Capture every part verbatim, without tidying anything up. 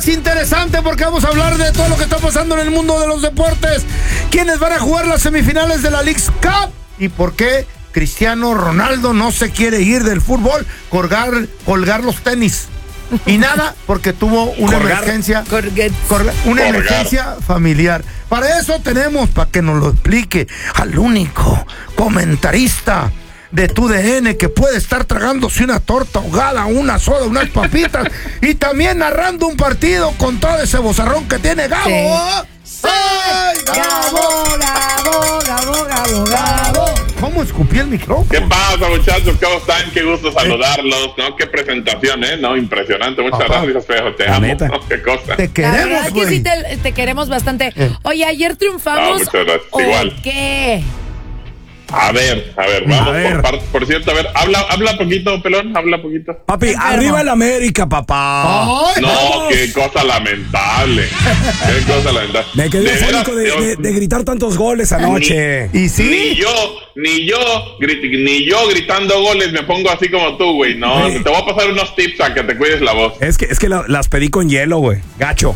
más interesante porque vamos a hablar de todo lo que está pasando en el mundo de los deportes. ¿Quiénes van a jugar las semifinales de la Leagues Cup? ¿Y por qué Cristiano Ronaldo no se quiere ir del fútbol? Colgar, colgar los tenis. Y nada, porque tuvo una Corgar. emergencia Corgar. Corgar, una Corgar. emergencia familiar. Para eso tenemos, para que nos lo explique, al único comentarista de tu D N que puede estar tragándose una torta ahogada, una soda, unas papitas y también narrando un partido con todo ese bozarrón que tiene Gabo. Sí. Sí. ¡Ay, Gabo, Gabo, Gabo, Gabo, Gabo! ¿Cómo escupí el micrófono? ¿Qué pasa, muchachos? ¿Cómo están? Qué gusto saludarlos, ¿no? Qué presentación, ¿eh? ¿No? Impresionante. Muchas Papá. gracias, Feo. Te amo. ¿No? Qué cosa. Te queremos, güey. Sí, te, te queremos bastante. Eh. Oye, ayer triunfamos. No, muchas gracias. Igual. ¿Qué? A ver, a ver, vamos a ver. Por, por cierto, a ver, habla, habla poquito, pelón, habla poquito. Papi, arriba el América, papá. Ay, no, vamos. Qué cosa lamentable. Qué cosa lamentable. Me quedé afónico de, de, de, de gritar tantos goles anoche. Ni, ¿Y sí? Ni yo, ni yo, grit, ni yo gritando goles me pongo así como tú, güey. No, sí. Te voy a pasar unos tips a que te cuides la voz. Es que, es que la, las pedí con hielo, güey. Gacho.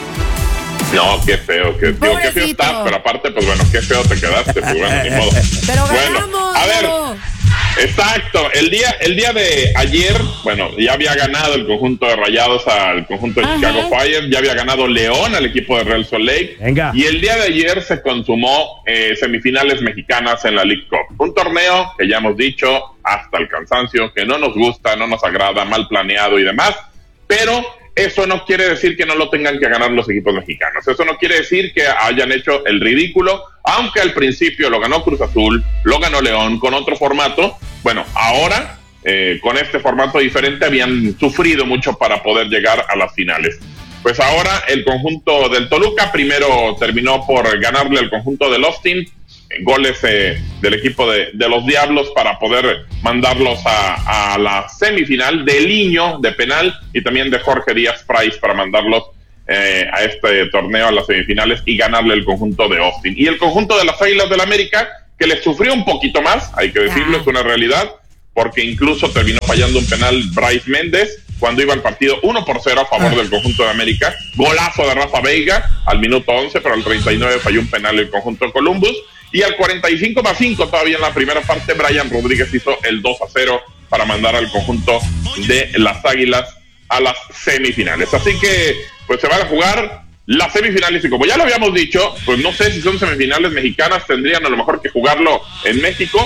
No, qué feo, qué, digo, qué feo estás, pero aparte, pues bueno, qué feo te quedaste, pues bueno, ni modo. Pero bueno, ganamos, a ver, no. exacto, el día, el día de ayer, bueno, ya había ganado el conjunto de Rayados al conjunto de Ajá. Chicago Fire, ya había ganado León al equipo de Real Salt Lake, Venga. y el día de ayer se consumó eh, semifinales mexicanas en la League Cup, un torneo que ya hemos dicho hasta el cansancio, que no nos gusta, no nos agrada, mal planeado y demás, pero eso no quiere decir que no lo tengan que ganar los equipos mexicanos. Eso no quiere decir que hayan hecho el ridículo, aunque al principio lo ganó Cruz Azul, lo ganó León con otro formato. Bueno, ahora, eh, con este formato diferente, habían sufrido mucho para poder llegar a las finales. Pues ahora el conjunto del Toluca primero terminó por ganarle al conjunto del Austin, goles eh, del equipo de, de los Diablos para poder mandarlos a, a la semifinal, de Liño de penal y también de Jorge Díaz Price para mandarlos eh, a este torneo, a las semifinales y ganarle el conjunto de Austin. Y el conjunto de las Águilas del América, que les sufrió un poquito más, hay que decirlo, es una realidad, porque incluso terminó fallando un penal Bryce Méndez cuando iba el partido uno por cero a favor del conjunto de América. Golazo de Rafa Veiga al minuto once, pero al treinta y nueve falló un penal el conjunto de Columbus. Y al cuarenta y cinco más cinco, todavía en la primera parte, Brian Rodríguez hizo el dos a cero para mandar al conjunto de las Águilas a las semifinales. Así que, pues se van a jugar las semifinales y como ya lo habíamos dicho, pues no sé si son semifinales mexicanas, tendrían a lo mejor que jugarlo en México.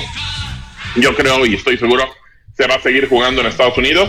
Yo creo y estoy seguro se va a seguir jugando en Estados Unidos.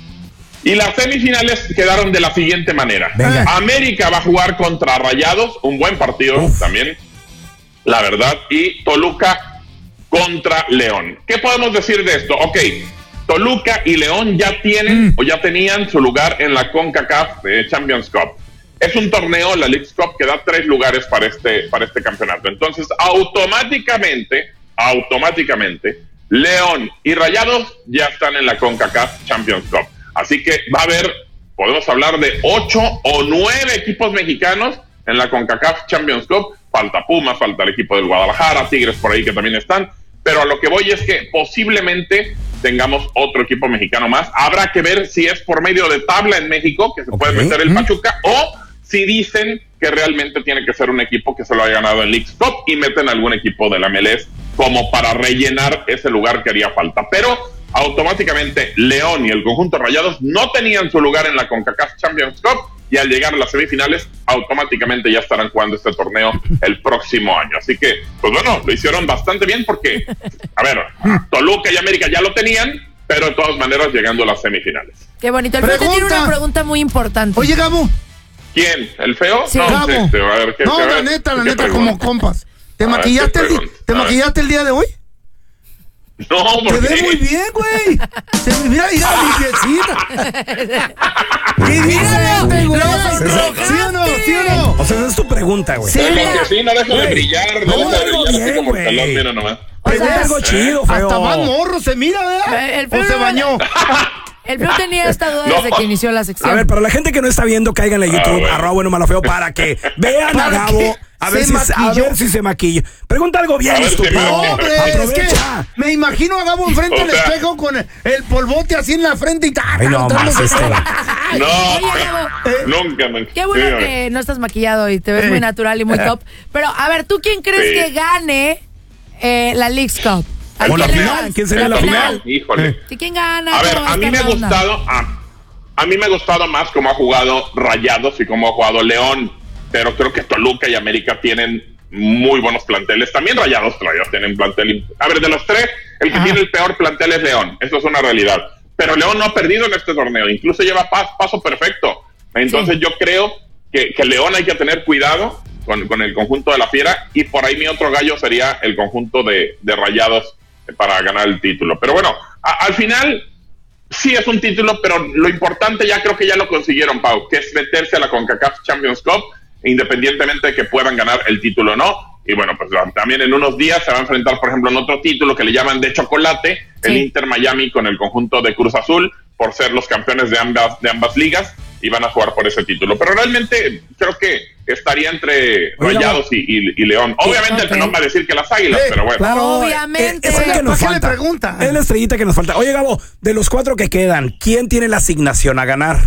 Y las semifinales quedaron de la siguiente manera. Venga. América va a jugar contra Rayados, un buen partido Uf. también, la verdad, y Toluca contra León. ¿Qué podemos decir de esto? Ok, Toluca y León ya tienen mm. o ya tenían su lugar en la CONCACAF eh, Champions Cup. Es un torneo, la Leagues Cup, que da tres lugares para este, para este campeonato. Entonces, automáticamente, automáticamente, León y Rayados ya están en la CONCACAF Champions Cup. Así que va a haber, podemos hablar de ocho o nueve equipos mexicanos en la CONCACAF Champions Cup. Falta Pumas, falta el equipo del Guadalajara, Tigres por ahí que también están. Pero a lo que voy es que posiblemente tengamos otro equipo mexicano más. Habrá que ver si es por medio de tabla en México, que se okay. puede meter el Pachuca, o si dicen que realmente tiene que ser un equipo que se lo haya ganado en Leagues Cup y meten algún equipo de la M L S como para rellenar ese lugar que haría falta. Pero automáticamente León y el conjunto Rayados no tenían su lugar en la CONCACAF Champions Cup y al llegar a las semifinales automáticamente ya estarán jugando este torneo el próximo año. Así que, pues bueno, lo hicieron bastante bien porque, a ver, Toluca y América ya lo tenían, pero de todas maneras llegando a las semifinales. Qué bonito. El Feo tiene una pregunta muy importante. Oye, Gabo. ¿Quién? ¿El Feo? Sí, no, Gabo. Este, a ver, ¿qué, no, a ver, la neta, la ¿qué neta, pregunta? como compas. ¿Te A maquillaste, ver, el, di- ¿te maquillaste el día de hoy? No, ¿por Te qué? ve muy bien, güey. Se me mira, mira, limpiecita. ¿Qué dices, güey? ¿Sí o no? ¿Sí o no? O sea, esa es tu pregunta, güey. Sí, Porque sí, no deja de brillar, no No, deja de algo brillar así bien, como el güey. pelón, mira nomás. O sea, Pregunta algo chido, feo. Hasta más morro se mira, ¿verdad? El ¿O Feo se no- bañó? El Feo tenía esta duda No. desde que inició la sección. A ver, para la gente que no está viendo, caigan en YouTube, Ah, bueno. arroba bueno malo feo, para que vean a Para Gabo, que a ver, se si, se- a maquilló. ver si se maquilla. Pregunta algo bien, A ver si estúpido. me maquillo. Hombre, es que Aprovecha. me imagino a Gabo enfrente O del sea- espejo con el, el polvote así en la frente y tal. Ay, no más, este. No, Oye, Gabo, nunca me... qué bueno Dígame. que no estás maquillado y te ves Eh. muy natural y muy top. Pero, a ver, ¿tú quién crees Sí. que gane eh, la Leagues Cup? ¿A O la quién le final, vas? ¿quién sería El la torneo, final? Híjole. ¿Sí, ¿Quién gana? A ver, ¿Cómo va a mí estar me ha la onda? gustado, a, a mí me ha gustado más cómo ha jugado Rayados y cómo ha jugado León, pero creo que Toluca y América tienen muy buenos planteles. También Rayados, Rayados tienen plantel. A ver, de los tres, el que Ajá. tiene el peor plantel es León, eso es una realidad. Pero León no ha perdido en este torneo, incluso lleva pas, paso perfecto. Entonces Sí. yo creo que, que León hay que tener cuidado con, con el conjunto de la Fiera, y por ahí mi otro gallo sería el conjunto de, de Rayados para ganar el título. Pero bueno, a- al final sí es un título, pero lo importante ya creo que ya lo consiguieron, Pau, que es meterse a la CONCACAF Champions Cup, independientemente de que puedan ganar el título o no. Y bueno, pues también en unos días se va a enfrentar, por ejemplo, en otro título que le llaman de chocolate, el Sí. Inter Miami con el conjunto de Cruz Azul, por ser los campeones de ambas, de ambas ligas, y van a jugar por ese título. Pero realmente creo que estaría entre Oye, Rayados y, y- y León. Obviamente ok. el pelón va a decir que las Águilas, Sí, pero bueno. Claro, Obviamente. eh, es el que nos ¿Para qué le falta. pregunta? Es la estrellita que nos falta. Oye, Gabo, de los cuatro que quedan, ¿quién tiene la asignación a ganar?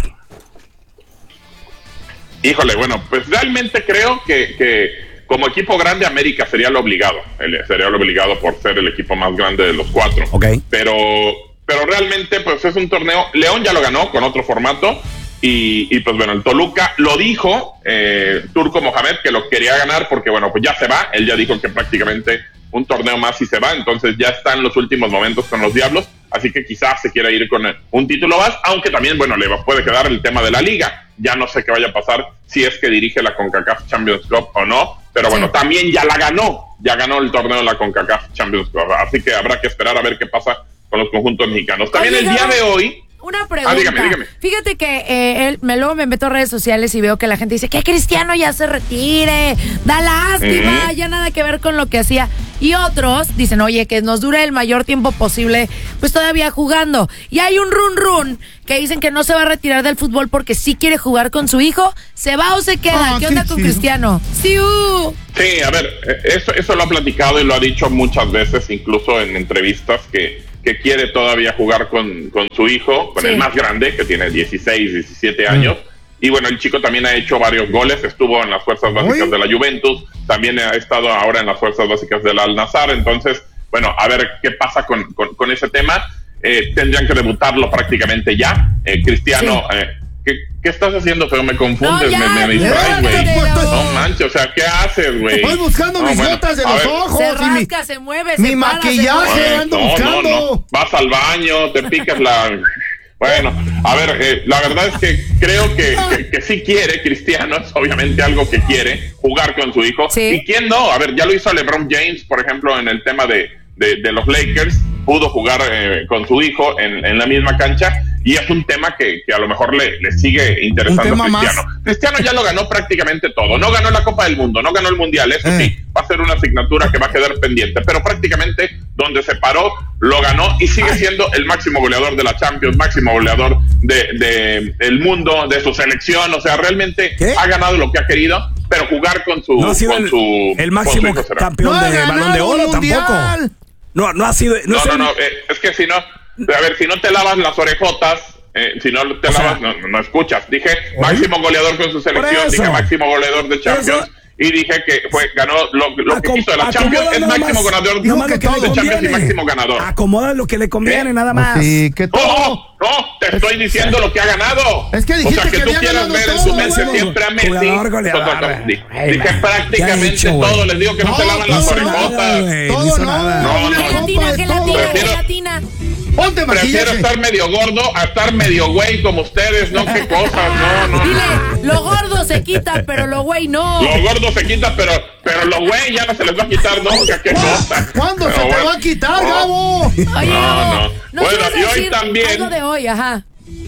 Híjole, bueno, pues realmente creo que, que como equipo grande América sería lo obligado, el- sería lo obligado por ser el equipo más grande de los cuatro. Ok. Pero, pero realmente pues es un torneo, León ya lo ganó con otro formato, y, y pues bueno, el Toluca lo dijo, eh, Turco Mohamed, que lo quería ganar porque bueno, pues ya se va, él ya dijo que prácticamente un torneo más y se va, entonces ya está en los últimos momentos con los Diablos, así que quizás se quiera ir con un título más, aunque también, bueno, le puede quedar el tema de la liga, ya no sé qué vaya a pasar si es que dirige la CONCACAF Champions Cup o no, pero bueno, Sí. también ya la ganó, ya ganó el torneo de la CONCACAF Champions Cup, así que habrá que esperar a ver qué pasa con los conjuntos mexicanos. También Oye, el día Gabo, de hoy... Una pregunta. Ah, dígame, dígame. Fíjate que eh, él, me, luego me meto a redes sociales y veo que la gente dice que Cristiano ya se retire, da lástima, Ujú. ya nada que ver con lo que hacía. Y otros dicen, oye, que nos dure el mayor tiempo posible, pues todavía jugando. Y hay un run run que dicen que no se va a retirar del fútbol porque sí quiere jugar con su hijo. ¿Se va o se queda? Ah, ¿Qué qué onda con chido. Cristiano? Sí, uh. Sí, a ver, eh, eso, eso lo ha platicado y lo ha dicho muchas veces, incluso en entrevistas, que, que quiere todavía jugar con, con su hijo, con Sí. el más grande, que tiene dieciséis, diecisiete años. Y bueno, el chico también ha hecho varios goles, estuvo en las fuerzas básicas Uy. de la Juventus, también ha estado ahora en las fuerzas básicas del Al-Nassr. Entonces, bueno, a ver qué pasa con, con, con ese tema. Eh, tendrían que debutarlo prácticamente ya. Eh, Cristiano, Sí. eh, ¿qué, ¿qué estás haciendo, feo? Me confundes, No, ya, me, me, me ya, distraes, güey. ya, No manches, o sea, ¿qué haces, güey? Estoy buscando No, mis bueno, gotas de a los ver. ojos. Se y mi- rasca, se mueve, mi se para, se maquillaje. mueve. Ay, ando no, buscando. no, no. Vas al baño, te picas la... Bueno, a ver, eh, la verdad es que creo que, que, que sí quiere Cristiano, es obviamente algo que quiere, jugar con su hijo. Sí. ¿Y quién no? A ver, ya lo hizo LeBron James, por ejemplo, en el tema de, de, de los Lakers, pudo jugar eh, con su hijo en, en la misma cancha, y es un tema que, que a lo mejor le, le sigue interesando Un tema a Cristiano. más. Cristiano ya lo ganó prácticamente todo, no ganó la Copa del Mundo, no ganó el Mundial, eso Eh. sí, va a ser una asignatura que va a quedar pendiente, pero prácticamente donde se paró, lo ganó y sigue siendo el máximo goleador de la Champions, máximo goleador de, de el mundo, de su selección, o sea, realmente ¿Qué? ha ganado lo que ha querido, pero jugar con su, No ha sido con el, su el con máximo su hijo será. campeón No ha de Balón de ganado Oro un mundial. tampoco. No, no ha sido. No, No, es no, el- no, eh, es que si no, a ver, si no te lavas las orejotas, eh, si no te O sea, lavas, no, no escuchas. Dije máximo goleador con su selección, Por eso. dije máximo goleador de Champions, Eso. y dije que fue ganó lo, lo que Acom- quiso de la acomoda Champions, es nada máximo más- ganador nada más que lo que todo. le de Champions y conviene. máximo ganador. Acomoda lo que le conviene, ¿Eh? nada más. Sí, que No, todo. no, te estoy diciendo lo que ha ganado. Es que o dijiste sea, que, que tú había quieras ganado ver en todo, su mente bueno. siempre a Messi. Jugador, goleador, To- to- to- güey. di- Ay, Dije man, ¿qué ha prácticamente hecho, güey? todo. Les digo que no, No, se lavan no las hizo orejotas. nada, güey. Todo No hizo no. nada. No, no. Gelatina, Copa de gelatina, todo. Prefiero- gelatina. Ponte Prefiero maquillaje. estar medio gordo a estar medio güey como ustedes, ¿no? Qué cosas, no, no. Dile, lo gordo se quita, pero lo güey no. Lo gordo se quita, pero, pero lo güey ya no se les va a quitar nunca, qué cosa. ¿Cuándo Pero se te bueno. va a quitar, No. Gabo? Oye, No, Gabo, no. ¿nos Bueno, ibas a y hoy decir también- algo de hoy? Ajá.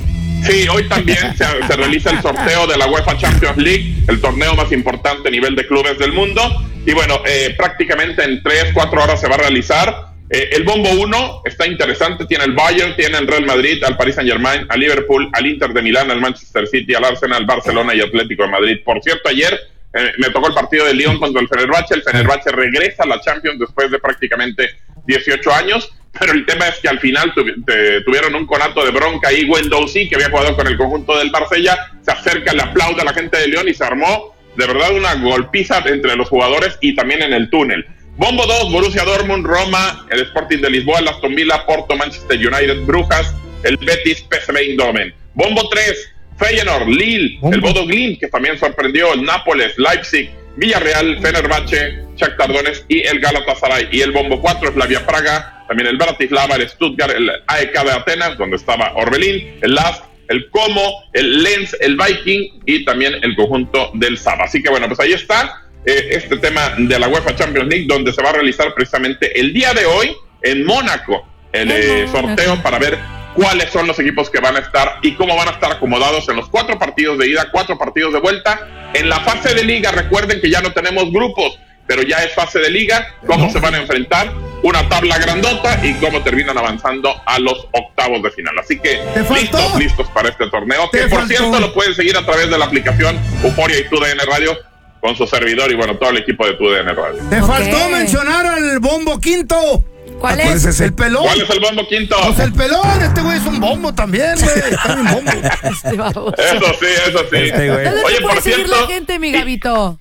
Sí, hoy también se, se realiza el sorteo de la UEFA Champions League, el torneo más importante a nivel de clubes del mundo. Y bueno, eh, prácticamente en tres, cuatro horas se va a realizar. Eh, el bombo uno está interesante, tiene el Bayern, tiene el Real Madrid, al Paris Saint-Germain, al Liverpool, al Inter de Milán, al Manchester City, al Arsenal, Barcelona y Atlético de Madrid. Por cierto, ayer eh, me tocó el partido de Lyon contra el Fenerbahce. El Fenerbahce regresa a la Champions después de prácticamente dieciocho años, pero el tema es que al final tuvi- te, tuvieron un conato de bronca ahí. Guendouzi, que había jugado con el conjunto del Marsella, se acerca, le aplaude a la gente de Lyon y se armó de verdad una golpiza entre los jugadores y también en el túnel. Bombo dos, Borussia Dortmund, Roma, el Sporting de Lisboa, el Aston Villa, Porto, Manchester United, Brujas, el Betis, P S V Eindhoven. Bombo tres, Feyenoord, Lille, Bombo. El Bodo Glimt, que también sorprendió, el Nápoles, Leipzig, Villarreal, Fenerbahce, Shakhtar Donetsk y el Galatasaray. Y el bombo cuatro, Slavia Praga, también el Bratislava, el Stuttgart, el A E K de Atenas, donde estaba Orbelín, el Lask, el Como, el Lens, el Viking y también el conjunto del Saba. Así que bueno, pues ahí está eh, este tema de la UEFA Champions League, donde se va a realizar precisamente el día de hoy en Mónaco el eh, sorteo para ver cuáles son los equipos que van a estar y cómo van a estar acomodados en los cuatro partidos de ida, cuatro partidos de vuelta. En la fase de liga, recuerden que ya no tenemos grupos, pero ya es fase de liga, cómo se van a enfrentar, una tabla grandota y cómo terminan avanzando a los octavos de final. Así que listos, listos para este torneo, que por cierto lo pueden seguir a través de la aplicación Euforia y TUDN Radio con su servidor y bueno, todo el equipo de TUDN Radio. Te okay. faltó mencionar al bombo quinto. ¿Cuál es? ¿Cuál es el pelón? ¿Cuál es el bombo quinto? Pues el pelón, este güey es un bombo también, güey. Está bien bombo. Eso sí, eso sí. Este Oye, por cierto, la gente, mi Gabito.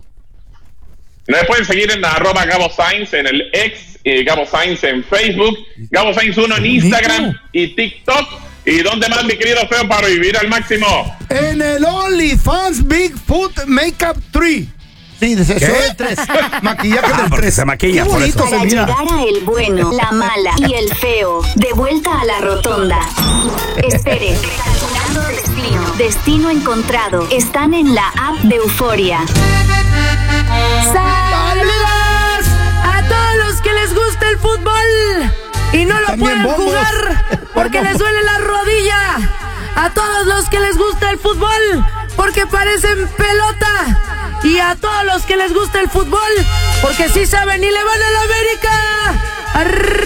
Me pueden seguir en arroba Gabo Sainz en el ex, eh, Gabo Sainz en Facebook, Gabo Sainz uno en Instagram y TikTok. ¿Y dónde más, mi querido Feo, para vivir al máximo? En el OnlyFans Bigfoot Makeup tres. Sí, de eso el tres. Maquillaje ah, del tres. Se maquilla, qué bonito por eso. Para llegar a el bueno, la mala y el feo. De vuelta a la rotonda. Espere. Calculando destino. Destino encontrado. Están en la app de Euforia. ¡Saludos a todos los que les gusta el fútbol y no lo También pueden bombos. jugar porque les duele la rodilla! A todos los que les gusta el fútbol porque parecen pelota. Y a todos los que les gusta el fútbol porque sí saben y le van a la América.